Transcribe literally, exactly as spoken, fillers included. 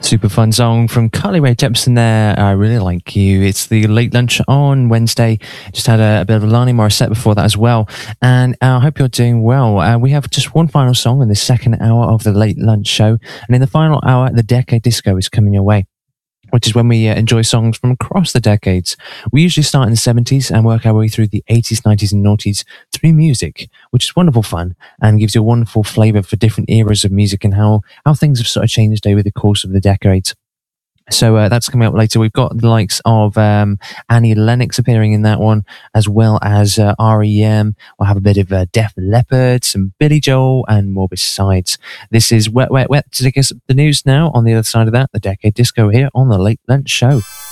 Super fun song from Carly Rae Jepsen there. I really like you. It's the late lunch on Wednesday. Just had a, a bit of Lonnie Morissette before that as well. And uh, I hope you're doing well. Uh, we have just one final song in the second hour of the late lunch show. And in the final hour, the Decade Disco is coming your way, which is when we uh, enjoy songs from across the decades. We usually start in the seventies and work our way through the eighties, nineties and noughties through music, which is wonderful fun and gives you a wonderful flavour for different eras of music and how, how things have sort of changed over the course of the decades. So uh, that's coming up later. We've got the likes of um, Annie Lennox appearing in that one, as well as uh, R E M. We'll have a bit of uh, Def Leppard, some Billy Joel, and more besides. This is Wet, Wet, Wet to take us the news now. On the other side of that, the Decade Disco here on the Late Lunch Show.